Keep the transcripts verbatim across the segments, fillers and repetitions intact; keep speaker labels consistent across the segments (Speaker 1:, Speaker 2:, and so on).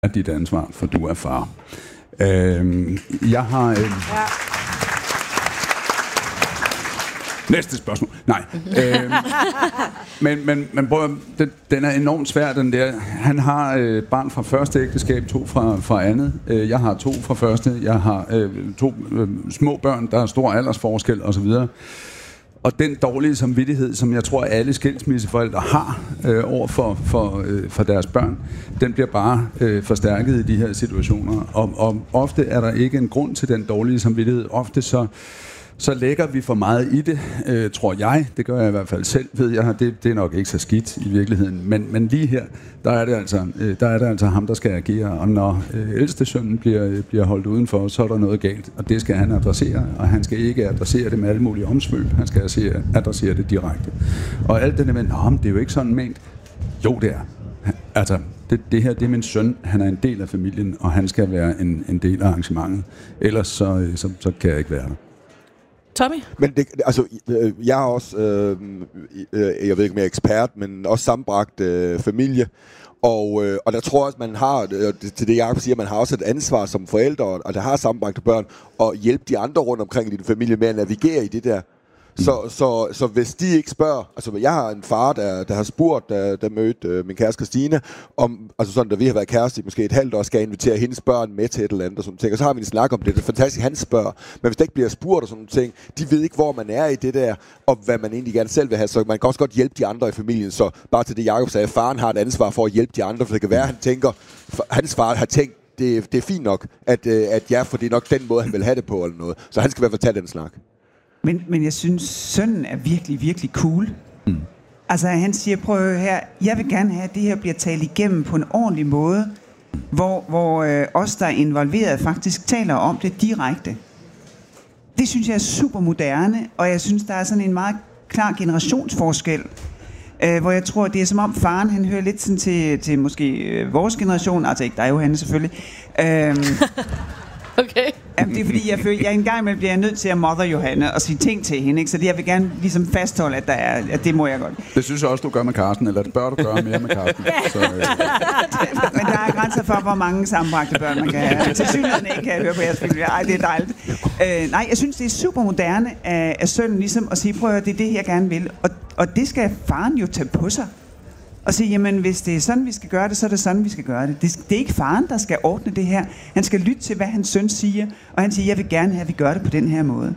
Speaker 1: er dit ansvar, for du er far. Øh, jeg har... Øh, ja. Næste spørgsmål. Nej. øh, men men, men prøv, den, den er enormt svær, den der. Han har øh, barn fra første ægteskab, to fra, fra andet. Øh, jeg har to fra første. Jeg har øh, to øh, små børn, der er stor aldersforskel osv. Og den dårlige samvittighed, som jeg tror, alle skilsmisseforældre har øh, over for, for, øh, for deres børn, den bliver bare øh, forstærket i de her situationer. Og, og ofte er der ikke en grund til den dårlige samvittighed. Ofte så... så lægger vi for meget i det, øh, tror jeg. Det gør jeg i hvert fald selv, ved jeg. Det, det er nok ikke så skidt i virkeligheden. Men, men lige her, der er, det altså, øh, der er det altså ham, der skal agere. Og når øh, ældste sønnen bliver, øh, bliver holdt udenfor, så er der noget galt. Og det skal han adressere, og han skal ikke adressere det med alle mulige omsvøb. Han skal adressere, adressere det direkte. Og alt det der med, nå, det er jo ikke sådan ment. Jo, det er. Altså, det, det her, det er min søn. Han er en del af familien, og han skal være en, en del af arrangementet. Ellers så, øh, så, så kan jeg ikke være der.
Speaker 2: Tommy?
Speaker 3: Men det, altså, jeg er også, øh, jeg ved ikke om jeg er ekspert, men også sammenbragt øh, familie. Og, øh, og der tror jeg også, man har, øh, til det Jacob siger, man har også et ansvar som forældre, og der har sammenbragte børn, og hjælpe de andre rundt omkring i din familie med at navigere i det der. Så, så, så hvis de ikke spørger, altså jeg har en far, der, der har spurgt, der, der mødte øh, min kæreste Christina, om, altså sådan, da vi har været kæreste i måske et halvt år, skal jeg invitere hendes børn med til et eller andet og sådan ting, og så har vi en snak om det, det er fantastisk, han spørger, men hvis der ikke bliver spurgt og sådan ting, de ved ikke, hvor man er i det der, og hvad man egentlig gerne selv vil have, så man kan også godt hjælpe de andre i familien, så bare til det Jacob sagde, faren har et ansvar for at hjælpe de andre, for det kan være, han tænker, hans far har tænkt, det, det er fint nok, at, at ja, for det er nok den måde, han vil have det på eller noget, så han skal i hvert fald tage den snak.
Speaker 4: Men, men jeg synes, sønnen er virkelig, virkelig cool. Mm. Altså, han siger, prøv her, jeg vil gerne have, at det her bliver talt igennem på en ordentlig måde, hvor, hvor øh, os, der er involveret, faktisk taler om det direkte. Det synes jeg er super moderne, og jeg synes, der er sådan en meget klar generationsforskel, øh, hvor jeg tror, det er som om faren, han hører lidt sådan til, til måske øh, vores generation, altså ikke dig, Johanne, selvfølgelig. Øh,
Speaker 2: Okay.
Speaker 4: Jamen, det er fordi, jeg føler, jeg engang imellem bliver nødt til at mother Johanne og sige ting til hende, ikke? Så det, jeg vil gerne ligesom fastholde, at, der er, at det må jeg godt.
Speaker 1: Det synes jeg også, du gør med Karsten, eller det bør du gøre mere med Karsten. Så, øh.
Speaker 4: Men der er grænser for, hvor mange sammenbragte børn man kan have. Til synligheden ikke kan jeg høre på jeres film. Ej, det er dejligt. Øh, nej, jeg synes, det er super moderne af, af sønnen ligesom at sige, prøv at høre, det er det, jeg gerne vil. Og, og det skal faren jo tage på sig. Og sige, jamen hvis det er sådan, vi skal gøre det, så er det sådan, vi skal gøre det. Det, det er ikke faren, der skal ordne det her. Han skal lytte til, hvad hans søn siger, og han siger, jeg vil gerne have, at vi gør det på den her måde.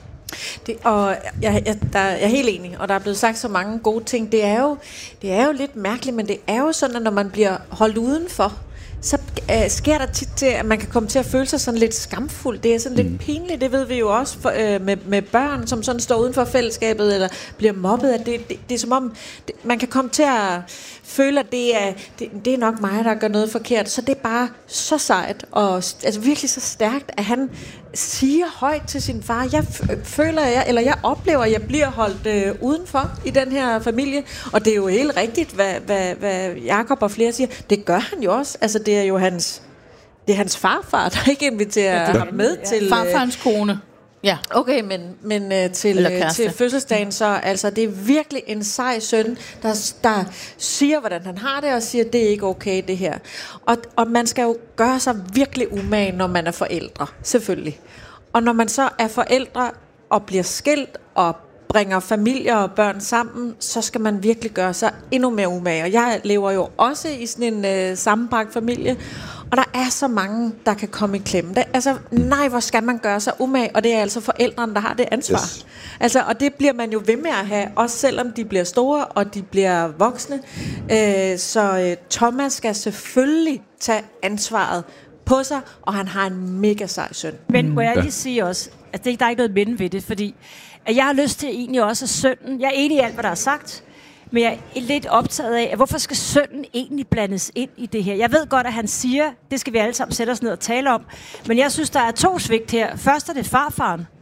Speaker 2: Det, og jeg, jeg, der, jeg er helt enig, og der er blevet sagt så mange gode ting. Det er jo, det er jo lidt mærkeligt, men det er jo sådan, at når man bliver holdt udenfor, så øh, sker der tit til, at man kan komme til at føle sig sådan lidt skamfuld. Det er sådan mm. lidt pinligt, det ved vi jo også for, øh, med, med børn, som sådan står uden for fællesskabet, eller bliver mobbet. At det, det, det er som om, det, man kan komme til at føle, at det er, det, det er nok mig, der gør noget forkert. Så det er bare så sejt, og altså virkelig så stærkt, at han siger højt til sin far, jeg føler, jeg, eller jeg oplever, at jeg bliver holdt øh, udenfor i den her familie. Og det er jo helt rigtigt, hvad, hvad, hvad Jacob og flere siger. Det gør han jo også. Altså det er jo hans, det er hans farfar, der ikke inviterer ja, ham med ja. til...
Speaker 5: Farfarens kone.
Speaker 2: Ja. Okay, men, men øh, til, øh, til fødselsdagen, så altså, det er virkelig en sej søn, der, der siger, hvordan han har det, og siger, det er ikke okay, det her. Og, og man skal jo gøre sig virkelig umage, når man er forældre, selvfølgelig. Og når man så er forældre og bliver skilt og bringer familier og børn sammen, så skal man virkelig gøre sig endnu mere umage. Og jeg lever jo også i sådan en øh, sammenbragt familie, og der er så mange, der kan komme i klemme. Det, altså, nej, hvor skal man gøre sig umage? Og det er altså forældrene, der har det ansvar. Yes. Altså, og det bliver man jo ved med at have, også selvom de bliver store, og de bliver voksne. Øh, så øh, Thomas skal selvfølgelig tage ansvaret på sig, og han har en mega sej søn.
Speaker 5: Men må jeg lige sige også, at det, der er ikke noget minde ved det, fordi at jeg har lyst til egentlig også, at sønnen, jeg er enig i alt, hvad der er sagt, men jeg er lidt optaget af, at hvorfor skal sønnen egentlig blandes ind i det her? Jeg ved godt, at han siger, det skal vi alle sammen sætte os ned og tale om, men jeg synes, der er to svigt her. Først er det farfaren,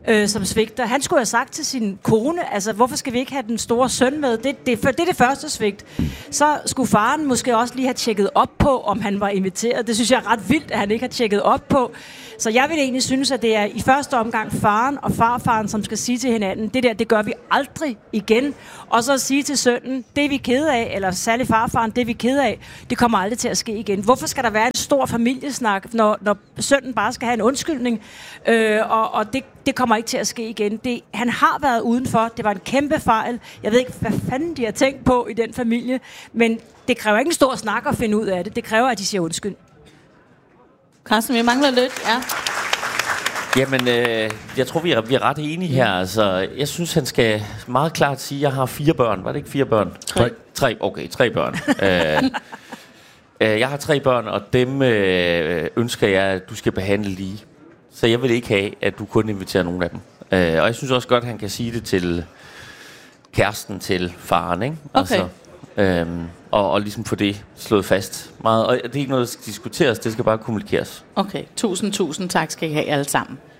Speaker 5: øh, som svigter. Han skulle have sagt til sin kone, altså hvorfor skal vi ikke have den store søn med? Det, det, det er det første svigt. Så skulle faren måske også lige have tjekket op på, om han var inviteret. Det synes jeg er ret vildt, at han ikke har tjekket op på. Så jeg vil egentlig synes, at det er i første omgang faren og farfaren, som skal sige til hinanden, det der, det gør vi aldrig igen. Og så sige til sønnen, det er vi kede af, eller særligt farfaren, det er vi kede af, det kommer aldrig til at ske igen. Hvorfor skal der være en stor familiesnak, når, når sønnen bare skal have en undskyldning, øh, og, og det, det kommer ikke til at ske igen. Det, han har været udenfor, det var en kæmpe fejl. Jeg ved ikke, hvad fanden de har tænkt på i den familie, men det kræver ikke en stor snak at finde ud af det. Det kræver, at de siger undskyld.
Speaker 6: Carsten, vi mangler lidt, ja.
Speaker 7: Jamen, øh, jeg tror, vi er, vi er ret enige her. Altså, jeg synes, han skal meget klart sige, at jeg har fire børn. Var det ikke fire børn?
Speaker 6: Tre.
Speaker 7: Tre, okay, tre børn. øh, øh, jeg har tre børn, og dem øh, ønsker jeg, at du skal behandle lige. Så jeg vil ikke have, at du kun inviterer nogen af dem. Øh, og jeg synes også godt, at han kan sige det til kæresten til faren, ikke?
Speaker 6: Okay.
Speaker 7: Altså, øhm, og, og ligesom få det slået fast meget. Og det er ikke noget, der skal diskuteres, det skal bare kommunikeres.
Speaker 6: Okay, tusind, tusind tak skal I have alle sammen.